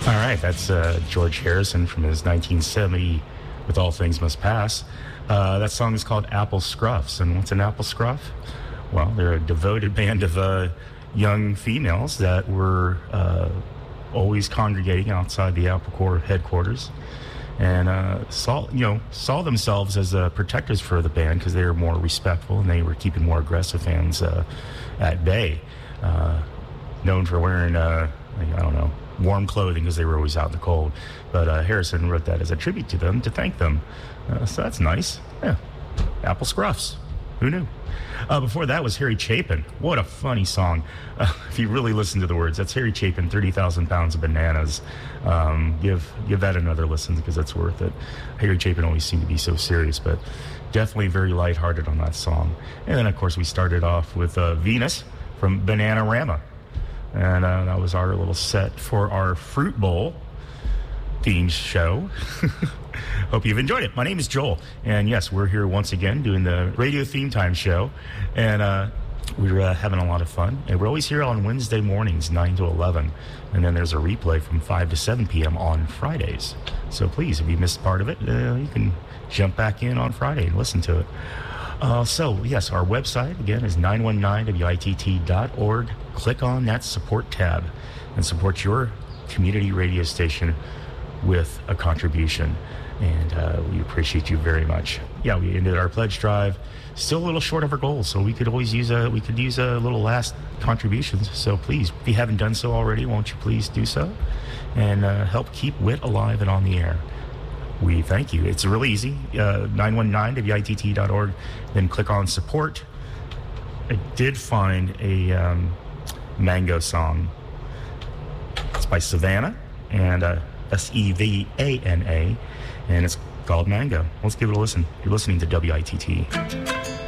All right, that's George Harrison from his 1970 With All Things Must Pass. That song is called Apple Scruffs. And what's an apple scruff? Well, they're a devoted band of young females that were always congregating outside the Apple Corps headquarters, and saw themselves as protectors for the band because they were more respectful and they were keeping more aggressive fans at bay. Known for wearing, warm clothing because they were always out in the cold. But Harrison wrote that as a tribute to them, to thank them. So that's nice. Yeah, Apple Scruffs. Who knew? Before that was Harry Chapin. What a funny song. If you really listen to the words, that's Harry Chapin, 30,000 Pounds of Bananas. Give that another listen because it's worth it. Harry Chapin always seemed to be so serious, but definitely very lighthearted on that song. And then, of course, we started off with Venus from Bananarama. And that was our little set for our Fruit Bowl themed show. Hope you've enjoyed it. My name is Joel, and yes, we're here once again doing the Radio Theme Time show, and we're having a lot of fun. And we're always here on Wednesday mornings, 9 to 11, and then there's a replay from 5 to 7 p.m. on Fridays. So please, if you missed part of it, you can jump back in on Friday and listen to it. So, yes, our website, again, is 919witt.org. Click on that support tab and support your community radio station with a contribution. And we appreciate you very much. Yeah, we ended our pledge drive. Still a little short of our goals, so we could always use a little last contributions. So please, if you haven't done so already, won't you please do so? And help keep WIT alive and on the air. We thank you. It's really easy. 919witt.org. Then click on support. I did find a Mango song. It's by Savannah and Sevana, and it's called Mango. Let's give it a listen. You're listening to WITT.